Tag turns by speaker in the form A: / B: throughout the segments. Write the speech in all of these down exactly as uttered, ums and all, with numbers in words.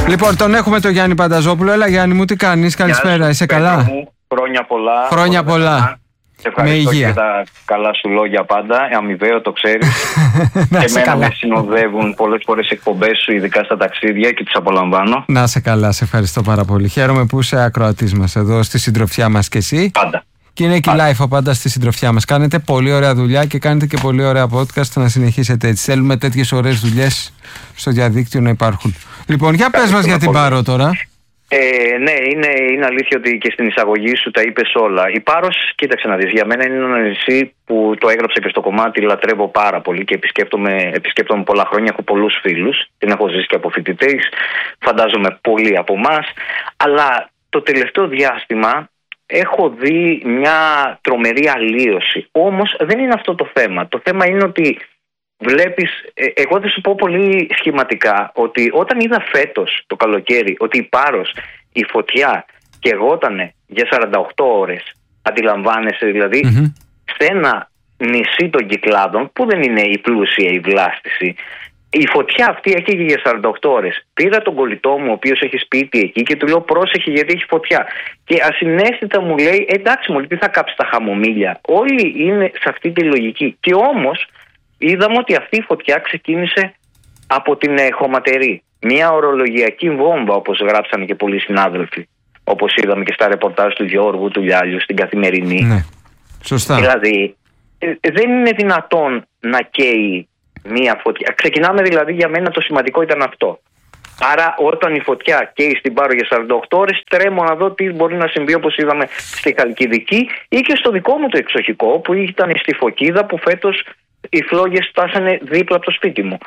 A: Λοιπόν, τον έχουμε τον Γιάννη Πανταζόπουλο. Έλα Γιάννη μου, τι κάνεις, καλησπέρα, είσαι καλά?
B: Μου, χρόνια πολλά.
A: Χρόνια πολλά.
B: Σε ευχαριστώ για τα καλά σου λόγια πάντα. Αμοιβαίο, το ξέρεις. Και εμένα με συνοδεύουν πολλές φορές εκπομπές σου, ειδικά στα ταξίδια, και τις απολαμβάνω.
A: Να σε καλά, σε ευχαριστώ πάρα πολύ. Χαίρομαι που είσαι ακροατής μας εδώ στη συντροφιά μας κι εσύ.
B: Πάντα.
A: Και είναι και live πάντα στη συντροφιά μας. Κάνετε πολύ ωραία δουλειά και κάνετε και πολύ ωραία podcast. Να συνεχίσετε έτσι. Θέλουμε τέτοιες ωραίες δουλειές στο διαδίκτυο να υπάρχουν. Λοιπόν, για πες μας για την Πάρο τώρα.
B: Ε, ναι, είναι, είναι αλήθεια ότι και στην εισαγωγή σου τα είπες όλα. Η Πάρος, κοίταξε να δεις, για μένα είναι ένα νησί που το έγραψα και στο κομμάτι, λατρεύω πάρα πολύ και επισκέπτομαι, επισκέπτομαι πολλά χρόνια. Έχω πολλούς φίλους, την έχω ζήσει και από φοιτητές, φαντάζομαι πολλοί από εμάς. Αλλά το τελευταίο διάστημα έχω δει μια τρομερή αλλίωση. Όμως δεν είναι αυτό το θέμα. Το θέμα είναι ότι βλέπεις, εγώ θα σου πω πολύ σχηματικά, ότι όταν είδα φέτος το καλοκαίρι ότι η Πάρος, η φωτιά καιγότανε για σαράντα οκτώ ώρες, αντιλαμβάνεσαι δηλαδή, mm-hmm. σε ένα νησί των Κυκλάδων που δεν είναι η πλούσια η βλάστηση, η φωτιά αυτή έκαιγε για σαράντα οκτώ ώρες. Πήρα τον κολλητό μου, ο οποίος έχει σπίτι εκεί, και του λέω πρόσεχε γιατί έχει φωτιά. Και ασυναίσθητα μου λέει εντάξει μου, τι θα κάψει τα χαμομήλια. Όλοι είναι σε αυτή τη λογική. Και όμως είδαμε ότι αυτή η φωτιά ξεκίνησε από την χωματερή. Μια ορολογιακή βόμβα, όπως γράψανε και πολλοί συνάδελφοι. Όπως είδαμε και στα ρεπορτάζ του Γιώργου, του Λιάλιου, στην Καθημερινή.
A: Ναι, σωστά.
B: Δηλαδή, δεν είναι δυνατόν να καίει μία φωτιά. Ξεκινάμε δηλαδή, για μένα το σημαντικό ήταν αυτό. Άρα όταν η φωτιά καίει στην Πάρο για σαράντα οκτώ ώρες, τρέμω να δω τι μπορεί να συμβεί, όπως είδαμε στη Χαλκιδική ή και στο δικό μου το εξοχικό που ήταν στη Φωκίδα, που φέτος οι φλόγες φτάσανε δίπλα από το σπίτι μου.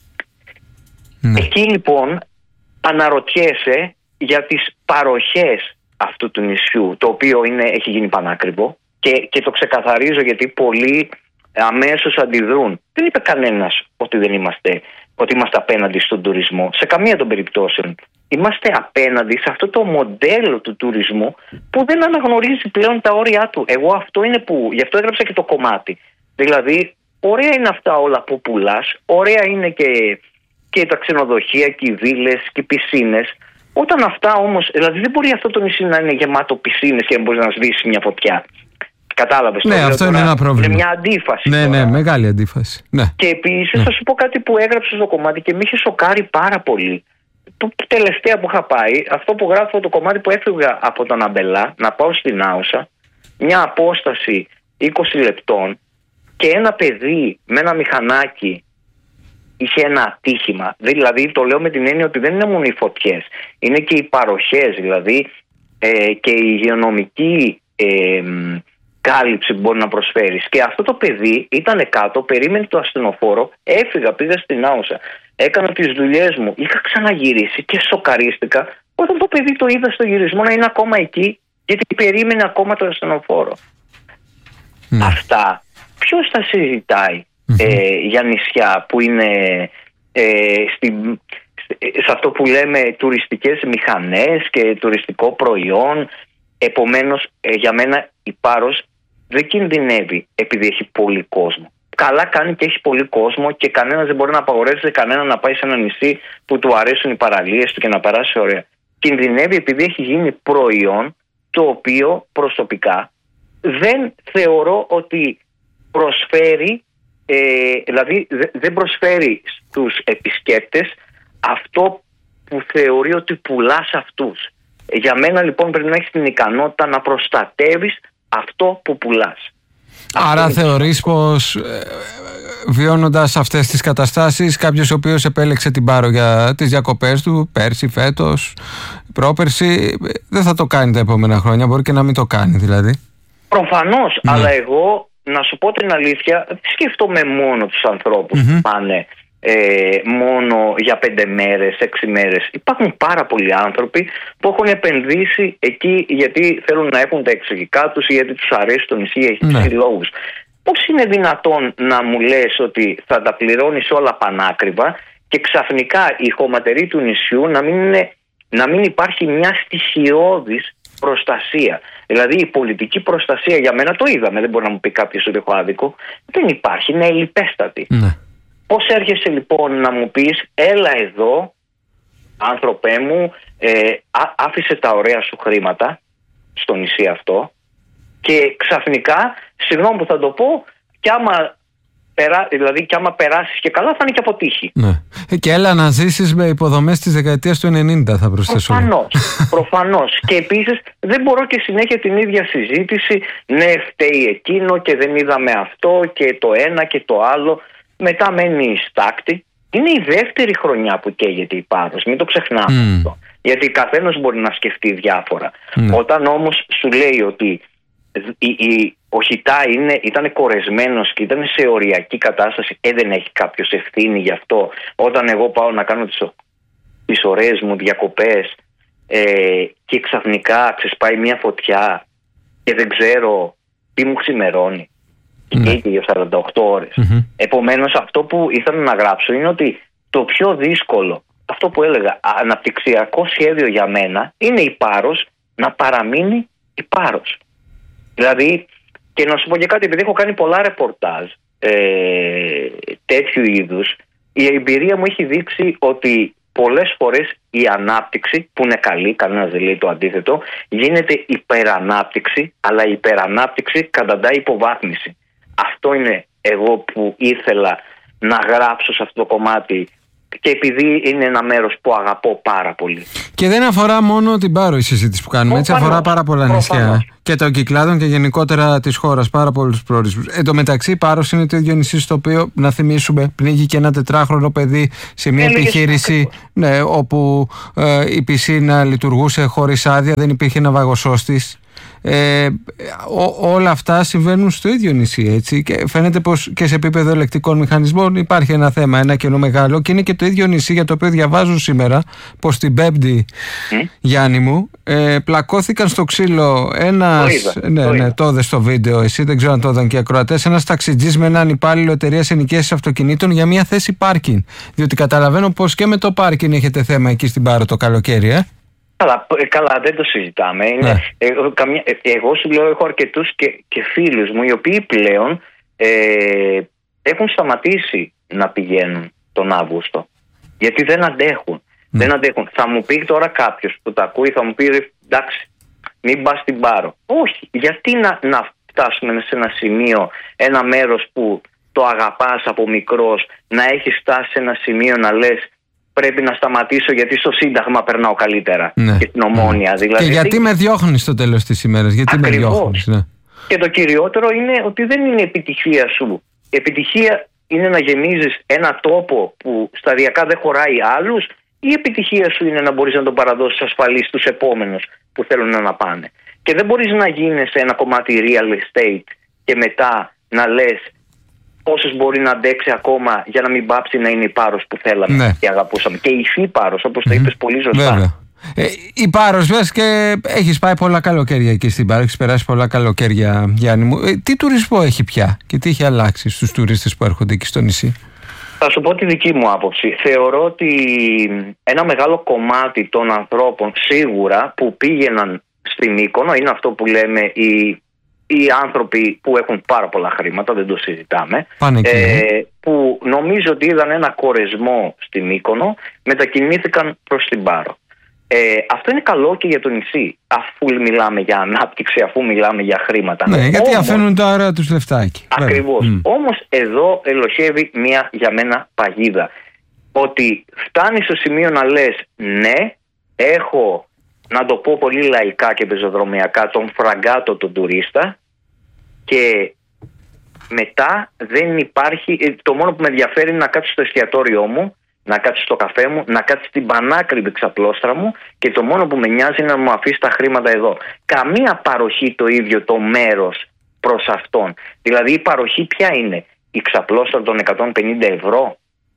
B: Ναι. Εκεί λοιπόν αναρωτιέσαι για τις παροχές αυτού του νησιού, το οποίο είναι, έχει γίνει πανάκριβο, και, και το ξεκαθαρίζω γιατί πολλοί αμέσως αντιδρούν. Δεν είπε κανένας ότι δεν είμαστε, ότι είμαστε απέναντι στον τουρισμό. Σε καμία των περιπτώσεων. Είμαστε απέναντι σε αυτό το μοντέλο του τουρισμού που δεν αναγνωρίζει πλέον τα όρια του. Εγώ αυτό είναι που, γι' αυτό έγραψα και το κομμάτι. Δηλαδή, ωραία είναι αυτά όλα που πουλάς, ωραία είναι και, και τα ξενοδοχεία και οι βίλες και οι πισίνες. Όταν αυτά όμως, δηλαδή δεν μπορεί αυτό το νησί να είναι γεμάτο πισίνες και να μπορεί να σβήσει μια φωτιά. Κατάλαβες?
A: Ναι, αυτό είναι ένα πρόβλημα.
B: Είναι μια αντίφαση.
A: Ναι,
B: τώρα.
A: ναι, μεγάλη αντίφαση. Ναι.
B: Και επίσης
A: ναι.
B: θα σου πω κάτι που έγραψε στο κομμάτι και με είχε σοκάρει πάρα πολύ. Το τελευταία που είχα πάει, αυτό που γράφω το κομμάτι που έφυγα από τον Αμπελά να πάω στην Άουσα, μια απόσταση είκοσι λεπτών, και ένα παιδί με ένα μηχανάκι είχε ένα ατύχημα. Δηλαδή το λέω με την έννοια ότι δεν είναι μόνο οι φωτιές, είναι και οι παροχές, δηλαδή ε, και η υγειονομική ε, κάλυψη που μπορεί να προσφέρεις. Και αυτό το παιδί ήταν κάτω, περίμενε το ασθενοφόρο, έφυγα, πήγα στην Άουσα, έκανα τις δουλειές μου, είχα ξαναγυρίσει και σοκαρίστηκα όταν το παιδί το είδα στο γυρισμό να είναι ακόμα εκεί, γιατί περίμενε ακόμα το ασθενοφόρο. Mm. Αυτά ποιος τα συζητάει mm-hmm. ε, για νησιά που είναι ε, στη, σε αυτό που λέμε τουριστικές μηχανές και τουριστικό προϊόν? Επομένως ε, για μένα η Πάρος δεν κινδυνεύει επειδή έχει πολύ κόσμο. Καλά κάνει και έχει πολύ κόσμο και κανένας δεν μπορεί να απαγορεύσει κανένα να πάει σε ένα νησί που του αρέσουν οι παραλίες του και να περάσει ωραία. Κινδυνεύει επειδή έχει γίνει προϊόν το οποίο προσωπικά δεν θεωρώ ότι προσφέρει, ε, δηλαδή δεν προσφέρει στους επισκέπτες αυτό που θεωρεί ότι πουλά σε αυτούς. Για μένα λοιπόν πρέπει να έχεις την ικανότητα να προστατεύεις αυτό που πουλάς.
A: Άρα αυτό θεωρείς πως ε, βιώνοντας αυτές τις καταστάσεις, κάποιος ο οποίος επέλεξε την Πάρο για τις διακοπές του πέρσι, φέτος, πρόπερσι, δεν θα το κάνει τα επόμενα χρόνια, μπορεί και να μην το κάνει δηλαδή?
B: Προφανώς,
A: ναι.
B: αλλά εγώ να σου πω την αλήθεια, δεν σκέφτομαι μόνο τους ανθρώπους
A: mm-hmm.
B: που πάνε ε, μόνο για πέντε μέρες, έξι μέρες. Υπάρχουν πάρα πολλοί άνθρωποι που έχουν επενδύσει εκεί γιατί θέλουν να έχουν τα εξωτερικά τους ή γιατί τους αρέσει το νησί, έχει ναι. συλλόγους. Πώς είναι δυνατόν να μου λες ότι θα τα πληρώνεις όλα πανάκριβα και ξαφνικά η χωματερή του νησιού να μην, είναι, να μην υπάρχει μια στοιχειώδης προστασία? Δηλαδή η πολιτική προστασία για μένα, το είδαμε, δεν μπορεί να μου πει κάποιος ότι έχω άδικο, δεν υπάρχει, είναι ελλιπέστατη. Ναι. Πώς έρχεσαι λοιπόν να μου πεις έλα εδώ άνθρωπέ μου, ε, α, άφησε τα ωραία σου χρήματα στο νησί αυτό και ξαφνικά, συγγνώμη που θα το πω, κι άμα, περά, δηλαδή, κι άμα περάσεις και καλά θα είναι και αποτύχει.
A: Ναι. Και έλα να ζήσεις με υποδομές της δεκαετίας του ενενήντα, θα προσθέσω.
B: Προφανώς, προφανώς. Και επίσης δεν μπορώ και συνέχεια την ίδια συζήτηση, ναι φταίει εκείνο και δεν είδαμε αυτό και το ένα και το άλλο. Μετά μένει στάκτη. Είναι η δεύτερη χρονιά που καίγεται η Πάρος, μην το ξεχνάμε mm. αυτό. Γιατί καθένας μπορεί να σκεφτεί διάφορα. Mm. Όταν όμως σου λέει ότι η, η, ο Χιτά είναι, ήταν κορεσμένος και ήταν σε οριακή κατάσταση, ε, δεν έχει κάποιος ευθύνη γι' αυτό. Όταν εγώ πάω να κάνω τις, τις ωραίες μου διακοπές ε, και ξαφνικά ξεσπάει μια φωτιά και δεν ξέρω τι μου ξημερώνει. Και και για σαράντα οκτώ ώρες. Mm-hmm. Επομένως, αυτό που ήθελα να γράψω είναι ότι το πιο δύσκολο, αυτό που έλεγα, αναπτυξιακό σχέδιο για μένα είναι η Πάρος να παραμείνει η Πάρος. Δηλαδή, και να σου πω και κάτι, επειδή έχω κάνει πολλά ρεπορτάζ ε, τέτοιου είδους, η εμπειρία μου έχει δείξει ότι πολλές φορές η ανάπτυξη, που είναι καλή, κανένας δεν λέει το αντίθετο, γίνεται υπερανάπτυξη, αλλά η υπερανάπτυξη καταντάει υποβάθμιση. Αυτό είναι εγώ που ήθελα να γράψω σε αυτό το κομμάτι και επειδή είναι ένα μέρος που αγαπώ πάρα πολύ.
A: Και δεν αφορά μόνο την Πάρο η συζήτηση που κάνουμε, έτσι αφορά πάρα πολλά νησιά και των Κυκλάδων και γενικότερα της χώρας, πάρα πολλούς προορισμούς. Εν τω μεταξύ η Πάρος είναι το ίδιο νησί στο οποίο, να θυμίσουμε, πνίγει και ένα τετράχρονο παιδί σε μια Έλεγες επιχείρηση ναι, όπου ε, η πισίνα λειτουργούσε χωρίς άδεια, δεν υπήρχε ναυαγοσώστης. Ε, ό, όλα αυτά συμβαίνουν στο ίδιο νησί, έτσι, και φαίνεται πως και σε επίπεδο ελεκτικών μηχανισμών υπάρχει ένα θέμα, ένα κενό μεγάλο, και είναι και το ίδιο νησί για το οποίο διαβάζω σήμερα πως την Πέμπτη mm? Γιάννη μου ε, πλακώθηκαν στο ξύλο ένας, το ναι, το ναι, το είδε στο βίντεο εσύ, δεν ξέρω αν το είδαν και οι ακροατές, ένας ταξιτζής με έναν υπάλληλο εταιρείας ενοικίασης αυτοκινήτων για μια θέση πάρκινγκ, διότι καταλαβαίνω πως και με το πάρκινγκ έχετε θέμα εκεί στην Πάρο το καλοκαίρι, ε?
B: Καλά, καλά, δεν το συζητάμε. Είναι, ε, καμιά, ε, εγώ σου λέω, έχω αρκετούς και, και φίλους μου οι οποίοι πλέον ε, έχουν σταματήσει να πηγαίνουν τον Αύγουστο. Γιατί δεν αντέχουν. Mm. Δεν αντέχουν. Θα μου πει τώρα κάποιος που τα ακούει, θα μου πει εντάξει, μην πας στην Πάρο. Όχι, γιατί να, να φτάσουμε σε ένα σημείο, ένα μέρος που το αγαπάς από μικρός, να έχεις φτάσει σε ένα σημείο να λες πρέπει να σταματήσω γιατί στο Σύνταγμα περνάω καλύτερα ναι. και στην Ομόνια. Δηλαδή,
A: και γιατί με διώχνεις στο τέλος της ημέρας, γιατί Ακριβώς. με διώχνεις. Ναι.
B: Και το κυριότερο είναι ότι δεν είναι επιτυχία σου. Επιτυχία είναι να γεμίζεις ένα τόπο που σταδιακά δεν χωράει άλλους, ή η επιτυχία σου είναι να μπορείς να τον παραδώσεις ασφαλής στους επόμενους που θέλουν να πάνε. Και δεν μπορείς να γίνεις ένα κομμάτι real estate και μετά να λες πόσες μπορεί να αντέξει ακόμα για να μην πάψει να είναι η Πάρος που θέλαμε ναι. και αγαπούσαμε. Και η υφή Πάρος, όπως το είπες πολύ σωστά.
A: Βέβαια. Ε, η Πάρος, λες, και έχεις πάει πολλά καλοκαίρια εκεί στην Πάρο, έχεις περάσει πολλά καλοκαίρια, Γιάννη μου. Ε, τι τουρισμό έχει πια και τι έχει αλλάξει στους τουρίστες που έρχονται εκεί στο νησί?
B: Θα σου πω τη δική μου άποψη. Θεωρώ ότι ένα μεγάλο κομμάτι των ανθρώπων σίγουρα που πήγαιναν στη Μύκονο είναι αυτό που λέμε οι οι άνθρωποι που έχουν πάρα πολλά χρήματα, δεν το συζητάμε, ε, που νομίζω ότι είδαν ένα κορεσμό στη Μύκονο, μετακινήθηκαν προς την Πάρο. Ε, αυτό είναι καλό και για το νησί, αφού μιλάμε για ανάπτυξη, αφού μιλάμε για χρήματα.
A: Ναι, γιατί Όμως, αφήνουν τα ωραία τους λεφτάκι.
B: Ακριβώς. Mm. Όμως εδώ ελοχεύει μια για μένα παγίδα. Ότι φτάνει στο σημείο να λες ναι, έχω, να το πω πολύ λαϊκά και πεζοδρομιακά, τον φραγκάτο τον τουρίστα, και μετά δεν υπάρχει, το μόνο που με ενδιαφέρει είναι να κάτσει στο εστιατόριό μου, να κάτσει στο καφέ μου, να κάτσει στην πανάκριβη ξαπλώστρα μου, και το μόνο που με νοιάζει είναι να μου αφήσει τα χρήματα εδώ. Καμία παροχή το ίδιο το μέρος προς αυτόν. Δηλαδή η παροχή ποια είναι? Η ξαπλώστρα των εκατόν πενήντα ευρώ?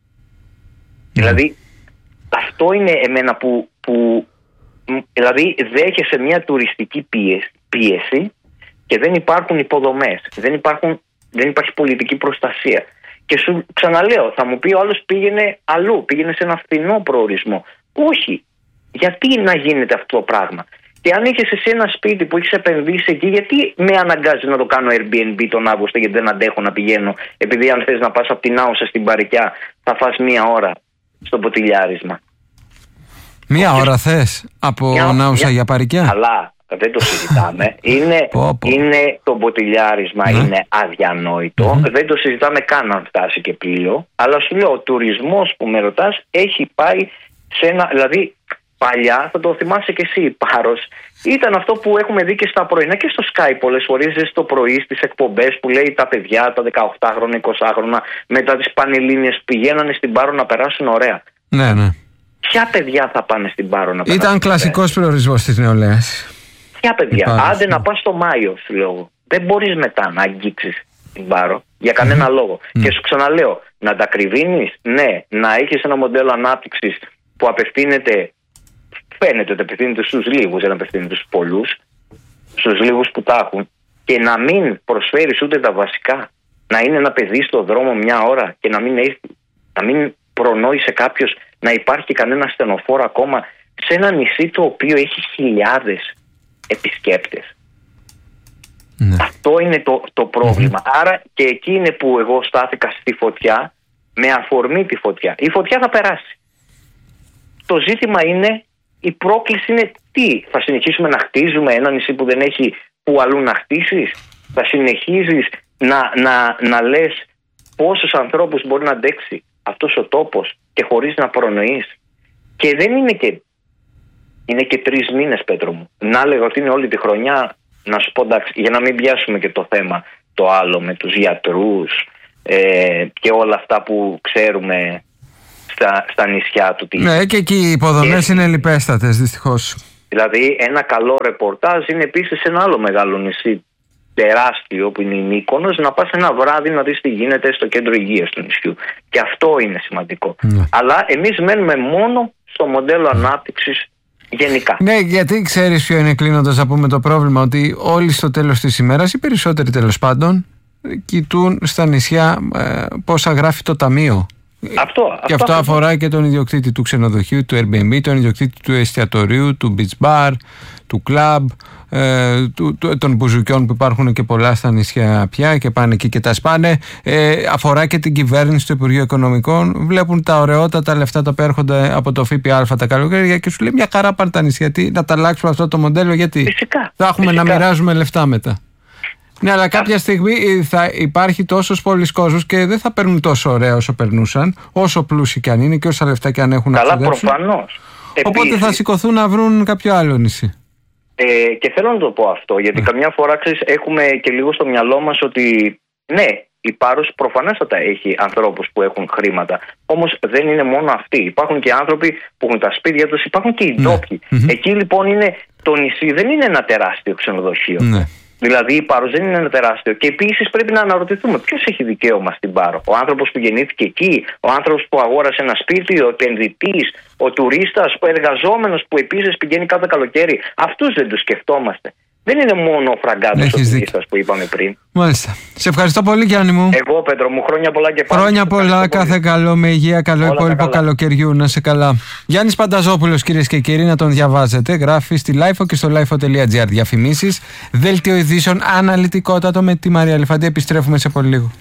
B: Mm. Δηλαδή αυτό είναι εμένα που, που δηλαδή δέχεσαι μια τουριστική πίεση, πίεση και δεν υπάρχουν υποδομές, δεν, υπάρχουν, δεν υπάρχει πολιτική προστασία. Και σου ξαναλέω, θα μου πει ο άλλος πήγαινε αλλού, πήγαινε σε ένα φθηνό προορισμό. Όχι, γιατί να γίνεται αυτό το πράγμα? Και αν είχες εσύ ένα σπίτι που έχεις επενδύσει εκεί, γιατί με αναγκάζει να το κάνω Airbnb τον Αύγουστο, γιατί δεν αντέχω να πηγαίνω? Επειδή αν θες να πας από την Άουσα στην Παρικιά θα φας μία ώρα στο ποτηλιάρισμα.
A: Μία ώρα θες από μια, Νάουσα μια... για Παρικιά.
B: Αλλά δεν το συζητάμε. είναι, είναι το μποτιλιάρισμα, ναι. είναι αδιανόητο. Mm-hmm. Δεν το συζητάμε καν αν φτάσει και πλοίο. Αλλά σου λέω, ο τουρισμός που με ρωτάς έχει πάει σε ένα. Δηλαδή, παλιά, θα το θυμάσαι και εσύ, η Πάρος, ήταν αυτό που έχουμε δει και στα πρωινά και στο Sky πολλές φορές το πρωί στις εκπομπές που λέει τα παιδιά, τα δεκαοκτάχρονα, εικοσάχρονα, μετά τις Πανελλήνιες πηγαίνανε στην Πάρο να περάσουν ωραία.
A: Ναι, ναι.
B: Ποια παιδιά θα πάνε στην Πάρο να περάσουν?
A: Ήταν κλασικός προορισμός της νεολαίας.
B: Ποια παιδιά? Άντε να πας το Μάιο, σου λέω. Δεν μπορείς μετά να αγγίξεις την Πάρο για κανένα mm. λόγο. Mm. Και σου ξαναλέω, να τα κρυβίνεις, ναι, να έχεις ένα μοντέλο ανάπτυξης που απευθύνεται. Φαίνεται ότι απευθύνεται στους λίγους, δεν απευθύνεται στους πολλούς, στους λίγους που τα έχουν, και να μην προσφέρεις ούτε τα βασικά. Να είναι ένα παιδί στο δρόμο μια ώρα και να μην, έχει, να μην προνόησε κάποιος να υπάρχει κανένα στενοφόρο ακόμα σε ένα νησί το οποίο έχει χιλιάδες επισκέπτες. Ναι. Αυτό είναι το, το πρόβλημα. Mm-hmm. Άρα και εκεί είναι που εγώ στάθηκα στη φωτιά, με αφορμή τη φωτιά. Η φωτιά θα περάσει. Το ζήτημα είναι, η πρόκληση είναι τι? Θα συνεχίσουμε να χτίζουμε ένα νησί που δεν έχει που αλλού να χτίσεις? Θα συνεχίζεις να, να, να λες πόσους ανθρώπους μπορεί να αντέξει αυτός ο τόπος και χωρίς να προνοείς? Και δεν είναι και είναι και τρεις μήνες, Πέτρο μου. Να λέγω ότι είναι όλη τη χρονιά. Να σου πω, εντάξει, για να μην πιάσουμε και το θέμα το άλλο με τους γιατρούς ε, και όλα αυτά που ξέρουμε Στα, στα νησιά του.
A: Ναι, και εκεί οι υποδομές και... είναι λιπέστατες, δυστυχώς.
B: Δηλαδή, ένα καλό ρεπορτάζ είναι επίσης ένα άλλο μεγάλο νησί, τεράστιο, που είναι η Μύκονος, να πας ένα βράδυ να δεις τι γίνεται στο κέντρο υγείας του νησιού. Και αυτό είναι σημαντικό. Ναι. Αλλά εμείς μένουμε μόνο στο μοντέλο ανάπτυξης γενικά.
A: Ναι, γιατί ξέρεις ποιο είναι, κλείνοντας, να πούμε το πρόβλημα, ότι όλοι στο τέλος της ημέρας, οι περισσότεροι τέλος πάντων, κοιτούν στα νησιά ε, πόσα γράφει το ταμείο.
B: Αυτό,
A: και αυτό, αυτό αφορά και τον ιδιοκτήτη του ξενοδοχείου, του Airbnb, τον ιδιοκτήτη του εστιατορίου, του beach bar, του club, ε, του, του, των μπουζουκιών που υπάρχουν και πολλά στα νησιά πια και πάνε εκεί και τα σπάνε. Ε, αφορά και την κυβέρνηση, του Υπουργείου Οικονομικών. Βλέπουν τα ωραιότατα λεφτά τα οποία έρχονται από το ΦΠΑ τα καλοκαίρια και σου λέει μια χαρά πάνε τα νησιά. Τι, να τα αλλάξουμε αυτό το μοντέλο, γιατί
B: φυσικά,
A: θα έχουμε
B: φυσικά.
A: να μοιράζουμε λεφτά μετά. Ναι, αλλά κάποια στιγμή θα υπάρχει τόσος πολλής κόσμος και δεν θα παίρνουν τόσο ωραία όσο περνούσαν, όσο πλούσιοι κι αν είναι και όσα λεφτά κι αν έχουν να ξοδέψουν.
B: Καλά, προφανώς.
A: Οπότε
B: Επίσης,
A: θα σηκωθούν να βρουν κάποιο άλλο νησί.
B: Ε, και θέλω να το πω αυτό, γιατί yeah. καμιά φορά ξέρεις, έχουμε και λίγο στο μυαλό μας ότι ναι, η Πάρος προφανέστατα έχει ανθρώπους που έχουν χρήματα. Όμως δεν είναι μόνο αυτοί. Υπάρχουν και άνθρωποι που έχουν τα σπίτια τους, υπάρχουν και οι ντόπιοι. Yeah. Mm-hmm. Εκεί λοιπόν είναι το νησί, δεν είναι ένα τεράστιο ξενοδοχείο. Yeah. Δηλαδή η Πάρος δεν είναι ένα τεράστιο. Και επίσης πρέπει να αναρωτηθούμε ποιος έχει δικαίωμα στην Πάρο. Ο άνθρωπος που γεννήθηκε εκεί, ο άνθρωπος που αγόρασε ένα σπίτι, ο επενδυτής, ο τουρίστας, ο εργαζόμενος που επίσης πηγαίνει κάθε καλοκαίρι. Αυτούς δεν τους σκεφτόμαστε. Δεν είναι μόνο ο φραγκάτος ο τουρίστας που είπαμε πριν.
A: Μάλιστα. Σε ευχαριστώ πολύ, Γιάννη μου.
B: Εγώ, Πέτρο μου, χρόνια πολλά και πάλι.
A: Χρόνια πολλά, κάθε καλό, με υγεία, καλό υπόλοιπο καλοκαιριού, να σε καλά. Γιάννης Πανταζόπουλος, κυρίες και κύριοι, να τον διαβάζετε. Γράφει στη Lifeo και στο lifeo τελεία gr διαφημίσεις. Δέλτιο ειδήσεων αναλυτικότατο με τη Μαρία Αλιφαντή. Επιστρέφουμε σε πολύ λίγο.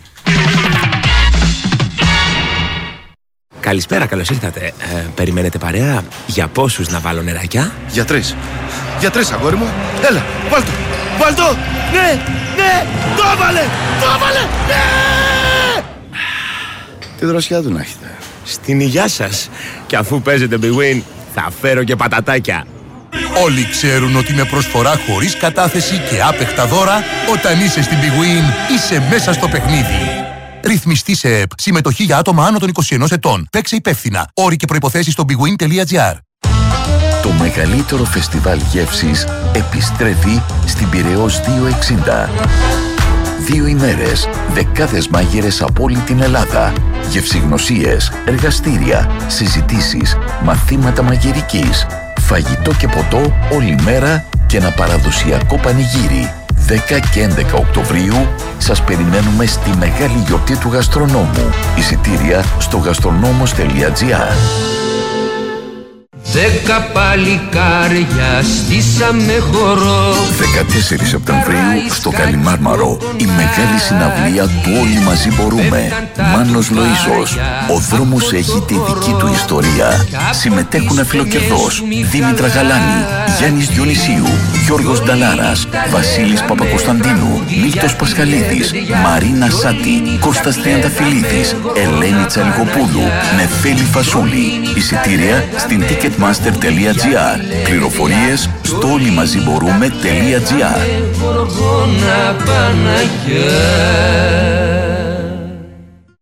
C: Καλησπέρα, καλώς ήρθατε. Ε, περιμένετε παρέα? Για πόσους να βάλω νεράκια?
D: Για τρεις. Για τρεις, αγόρι μου. Έλα, βάλ' το. Βάλ' το. Ναι, ναι, το έβαλε. Το έβαλε. Ναι. Τι δροσιά του να έχετε.
C: Στην υγειά σας. Και αφού παίζετε Big Win, θα φέρω και πατατάκια.
E: Όλοι ξέρουν ότι με προσφορά χωρίς κατάθεση και άπεχτα δώρα, όταν είσαι στην Big Win, είσαι μέσα στο παιχνίδι. Ρυθμιστή σε ΕΠ. Συμμετοχή για άτομα άνω των είκοσι ενός ετών. Παίξε υπεύθυνα. Όροι και προϋποθέσεις στο big win τελεία gr.
F: Το μεγαλύτερο φεστιβάλ γεύσης επιστρέφει στην Πειραιώς διακόσια εξήντα. Δύο ημέρες, δεκάδες μάγειρες από όλη την Ελλάδα. Γευσηγνωσίες, εργαστήρια, συζητήσεις, μαθήματα μαγειρικής. Φαγητό και ποτό όλη μέρα και ένα παραδοσιακό πανηγύρι. δέκα και έντεκα Οκτωβρίου σας περιμένουμε στη μεγάλη γιορτή του γαστρονόμου. Εισιτήρια στο γαστρονόμος τελεία gr.
G: Δέκα παλικάρια στήσαμε χορό.
F: δεκατέσσερις Σεπτεμβρίου στο Καλιμάρμαρο η μεγάλη συναυλία του Όλοι Μαζί Μπορούμε. Μάνος Λοΐζος. Ο δρόμος έχει τη δική του ιστορία. Συμμετέχουν αφιλοκερδός Δήμητρα Γαλάνη, Γιάννης Διονυσίου, Γιώργος Νταλάρας, Βασίλης Παπακοσταντίνου, Μίλτος Πασχαλίδης, Μαρίνα Σάτη, Κώστας Τριανταφυλλίδης, Ελένη Τσαλικοπούλου, Νεφέλη Φασούλη. Εισιτήρια στην ticketmaster τελεία τζι άρ. Πληροφορίες στο όλοιμαζιμπορούμε τελεία τζι άρ.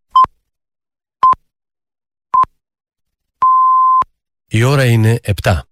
H: Η ώρα είναι επτά.